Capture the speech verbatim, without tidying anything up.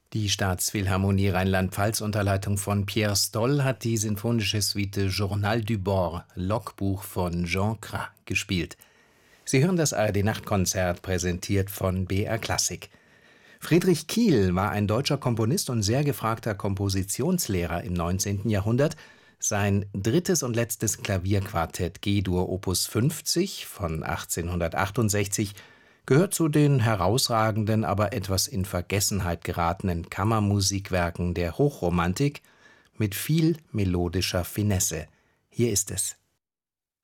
Die Staatsphilharmonie Rheinland-Pfalz unter Leitung von Pierre Stoll hat die sinfonische Suite Journal du Bord, Logbuch von Jean Cras, gespielt. Sie hören das A R D-Nachtkonzert, präsentiert von B R Klassik. Friedrich Kiel war ein deutscher Komponist und sehr gefragter Kompositionslehrer im neunzehnten Jahrhundert. Sein drittes und letztes Klavierquartett G-Dur Opus fünfzig von achtzehnhundertachtundsechzig gehört zu den herausragenden, aber etwas in Vergessenheit geratenen Kammermusikwerken der Hochromantik mit viel melodischer Finesse. Hier ist es.